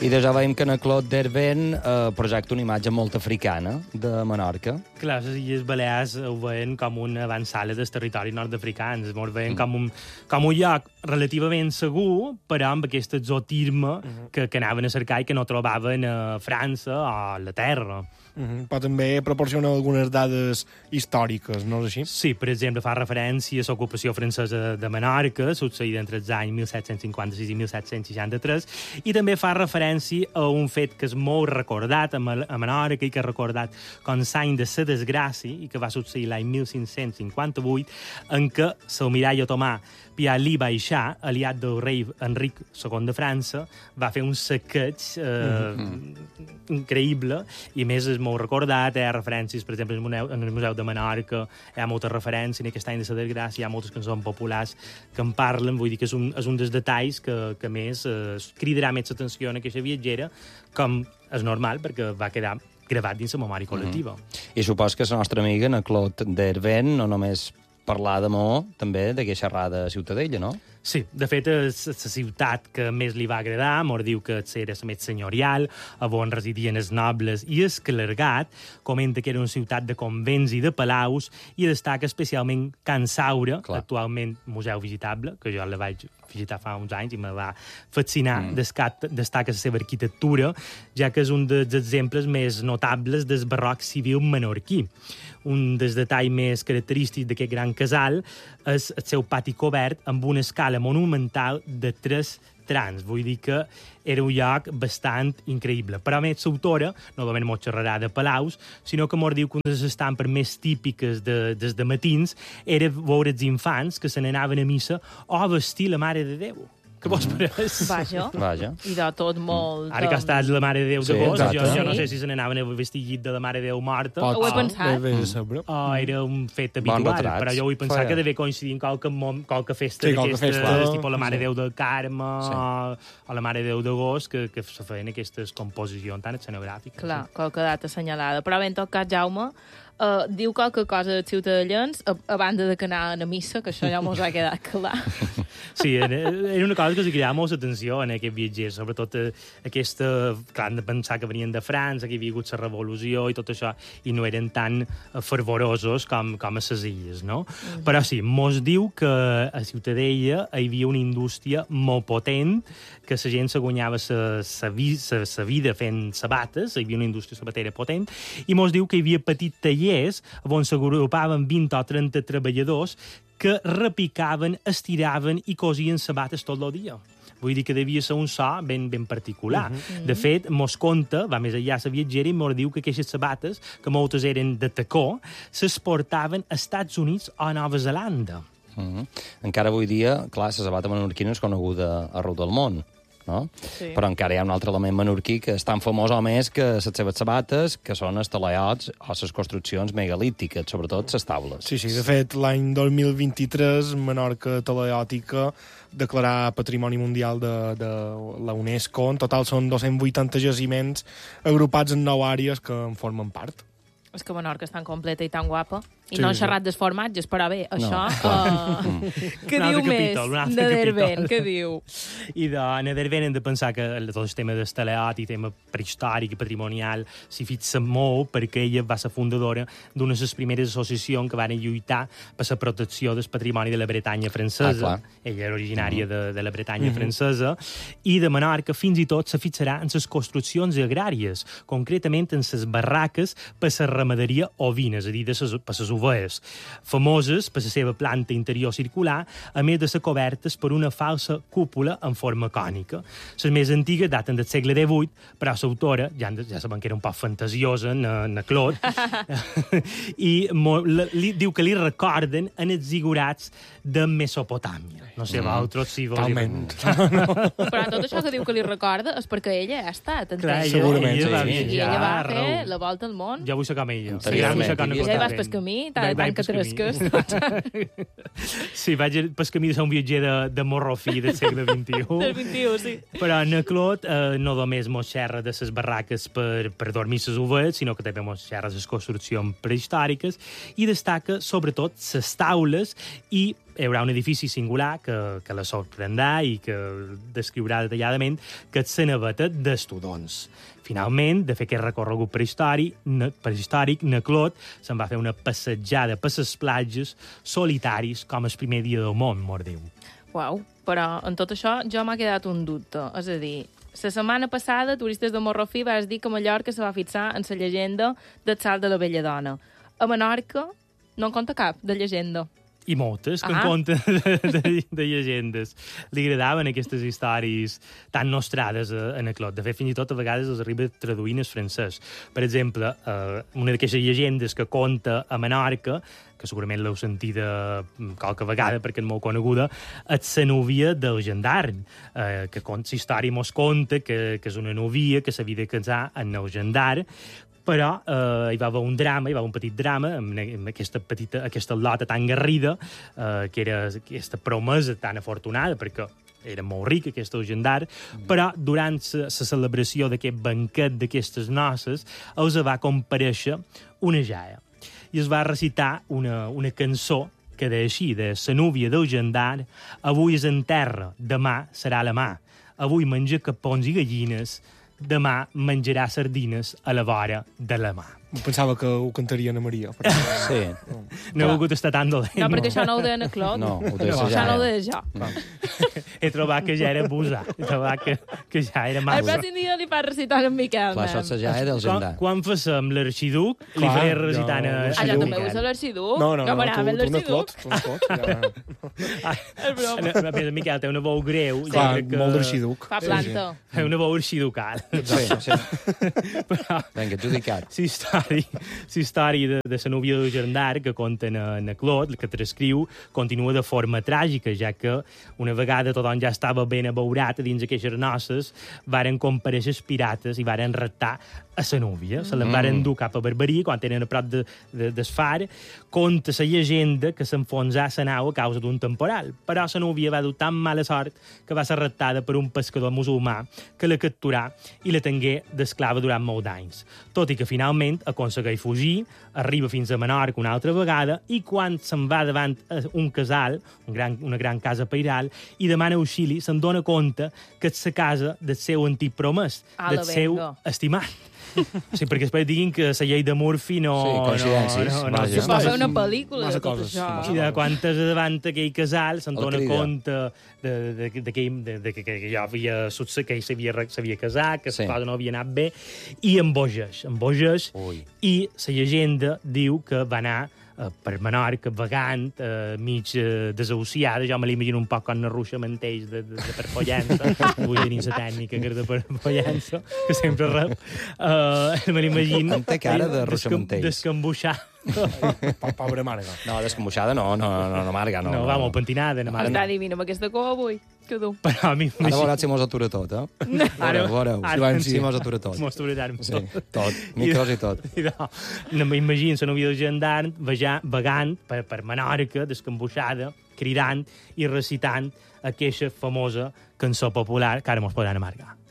I de ja veiem que en el Clot d'Herben projecta una imatge molt africana de Menorca. Clar, les Illes Balears ho veien com una avançada dels territoris nord-africans. Ho veien com un lloc relativament segur, però amb aquest exotisme que anaven a cercar i que no trobaven a França o a la terra. Però també proporciona algunes dades històriques, no és així? Sí, per exemple, fa referència a l'ocupació francesa de Menorca, succeïda entre els anys 1756 i 1763, i també fa referència a un fet que és molt recordat a Menorca i que ha recordat com l'any de la desgràcia i que va succeir l'any 1558, en què l'almirall otomà Pierre-Louis Baixà, aliat del rei Enric II de França, va fer un saqueig increïble i a més és molt recordat, hi ha referències, per exemple, en el Museu de Menorca, hi ha moltes referències, en aquest any de la desgràcia hi ha moltes cançons populars que en parlen, vull dir que és un dels detalls que més cridarà més l'atenció en aquesta viatgera, com és normal, perquè va quedar gravat dins la memòria col·lectiva. I supos que la nostra amiga, en el Clot d'Herben, no només parlar de Mo, també de que xerrada a Ciutadella, no? Sí, de fet, és la ciutat que més li va agradar. Mos diu que era la més senyorial, on residien els nobles i el clergat. Comenta que era una ciutat de convents i de palaus i destaca especialment Can Saura, actualment museu visitable, que jo la vaig visitar fa uns anys i me va fascinar. Destaca la seva arquitectura, ja que és un dels exemples més notables del barroc civil menorquí. Un dels detalls més característics d'aquest gran casal és el seu pati cobert amb una escala monumental de 3 trams. Vull dir que era un lloc bastant increïble. Però a més, l'autora no només mos xerrarà de palaus, sinó que mos diu que una de les estampes més típiques des de matins era veure els infants que se n'anaven a missa o a vestir la Mare de Déu. Què vos pareix? Vaja. I de tot molt... Ara que ha estat la Mare de Déu d'agost, jo no sé si se n'anaven a vestir llit de la Mare de Déu morta. Ho he pensat. O era un fet habitual, però jo vull pensar que devia coincidir en qualque festa d'aquestes, tipus la Mare de Déu del Carme o la Mare de Déu d'agost, que se feien aquestes composicions tan escenogràfiques. Clar, qualque data assenyalada. Però bé, en tot cas, Jaume, diu qualque cosa als ciutadans a banda de que anaven a missa, que això ja mos ha quedat clar. Sí, era una cosa que els cridava molt l'atenció en aquest viatger, sobretot aquesta... Clar, han de pensar que venien de França, que hi havia hagut la revolució i tot això, i no eren tan fervorosos com a les illes, no? Però sí, mos diu que a Ciutadella hi havia una indústria molt potent, que la gent se guanyava la vida fent sabates, hi havia una indústria sabatera potent, i mos diu que hi havia petits tallers on s'agrupaven 20 o 30 treballadors que repicaven, estiraven i cosien sabates tot el dia. Vull dir que devia ser un so ben particular. De fet, mos conta, va més enllà la viatgera, i mos diu que aquestes sabates, que moltes eren de tacó, s'exportaven als Estats Units o a Nova Zelanda. Encara avui dia, clar, la sabata menorquina és coneguda arreu del món, no? Sí. Però encara hi ha un altre element menorquí que és tan famós o més que les seves sabates, que són els talaiots o les construccions megalítiques, sobretot les taules. Sí, de fet, l'any 2023, Menorca Talaiòtica declarar Patrimoni Mundial de la UNESCO. En total són 280 jaciments agrupats en 9 àrees que en formen part. És que Menorca és tan completa i tan guapa. I no han xerrat dels formatges, però bé, això... Què diu més de Derben? Què diu? I de Derben hem de pensar que tot el tema del talaiot i tema prehistòric i patrimonial s'hi fixa molt perquè ella va ser fundadora d'una de les primeres associacions que van lluitar per la protecció del patrimoni de la Bretanya francesa. Ella era originària de la Bretanya francesa. I de Menorca fins i tot se fixarà en les construccions agràries, concretament en les barraques per la ramaderia ovina, és a dir, per les ovelles, famoses per la seva planta interior circular, a més de ser cobertes per una falsa cúpula en forma cònica. Les més antigues daten del segle XVIII, però l'autora, ja sabem que era un poc fantasiosa, na Clot, i diu que li recorden en els zigurats de Mesopotàmia. No sé, vosaltres si vols... Però tot això que diu que li recorda és perquè ella ha estat. Clar, segurament, ella va I ella va viatjar fer la volta al món. Jo vull ser com ella. Ja hi vas pel camí, tant que tresques. Sí, vaig pel camí de ser un viatger de morro fi del segle XXI. Del XXI, sí. Però na Clot no només mos xerra de les barraques per dormir les ovelles, sinó que també mos xerra de les construccions prehistòriques i destaca sobretot les taules i hi haurà un edifici singular que la sorprendrà i que descriurà detalladament, que és la naveta d'Estudons. Finalment, de fer aquest recorregut prehistòric, na Clot se'n va fer una passejada per les platges solitaris com el primer dia del món, mort Déu. Uau, però en tot això jo m'ha quedat un dubte. És a dir, la setmana passada, Turistes de Morrofí vas dir que Mallorca se va fixar en la llegenda del salt de la vella dona. A Menorca no en compta cap de llegenda. I moltes, que en compten de llegendes. Li agradaven aquestes històries tan nostrades a Clot. De fet, fins i tot a vegades els arriba traduint el francès. Per exemple, una d'aquestes llegendes que conta a Menorca, que segurament l'heu sentida qualque vegada perquè és molt coneguda, és la núvia del gendarm, que la història mos conta que és una núvia que s'havia de casar amb el gendarm, però hi va haver un drama, hi va haver un petit drama amb aquesta lota tan garrida, que era aquesta promesa tan afortunada, perquè era molt ric aquest gendarm, però durant la celebració d'aquest banquet d'aquestes noces els va comparèixer una jaia i es va recitar una cançó que deia així, de la núvia del gendarm: avui és en terra, demà serà la mà, avui menja capons i gallines, demà menjarà sardines a la vora de la mà. Pensava que ho cantaria Ana Maria. Perquè... Sí. No he volgut estar tan dolent. No, perquè això no ho deia a Clot. No, ho deia això no ho deia jo. He trobat que ja era abusar. He trobat que ja era massa. El pròxim dia li fa recitar en Miquel. Clar, això és la jaia del gendarm. Quan fem l'arxiduc, li faré recitant a... Ah, jo també vull ser l'arxiduc? No, tu una Clot. És broma. Miquel té una veu greu. Clar, molt d'arxiduc. Fa planta. Una veu arxiducal. Sí. Vinga, adjudicat. La història de la núvia del gendarm que conta na Clot, que transcriu, continua de forma tràgica, ja que una vegada tothom ja estava ben abeurat dins aquestes noces, varen comparèixer els pirates i varen raptar a la núvia. Se varen dur cap a Barberí, quan tenen a prop del far. Conta la llegenda que s'enfonsà la nau a causa d'un temporal, però la núvia va dur tan mala sort que va ser raptada per un pescador musulmà que la capturà i la tengué d'esclava durant molts anys. Tot i que finalment aconsegueix fugir, arriba fins a Menorca una altra vegada i quan se'n va davant un casal, una gran casa pairal, i demana auxili, se'n dona compte que és la casa del seu antic promès, del seu estimat. Sí, perquè després diguin que la llei de Murphy no... Sí, coincidències. Es va fer una pel·lícula de tot això. I de quan és davant aquell casal se'n dona compte que ja havia succeït, que ell s'havia casat, que la cosa no havia anat bé, i embogeix. I la llegenda diu que va anar per Menorca, vagant, mig desahuciada. Jo me l'imagino un poc com una ruixa manteix de perfollança. Vull dir la tècnica que és de perfollança, que sempre rep. Me l'imagino... Em té cara de ruixa manteix. Descambuixar. Pobra Marga. No, descambuixada no, Marga. No, va molt pentinada. Està divina amb aquesta cova avui. Que dur. Però a mi... Ara veuràs si mos atura tot, eh? Veureu. Si mos atura tot. Mos aturarem tot. Micros i tot. No m'imagino la núvia del gendarm vagant per Menorca, descambuixada, cridant i recitant aquesta famosa cançó popular que ara mos podran amargar.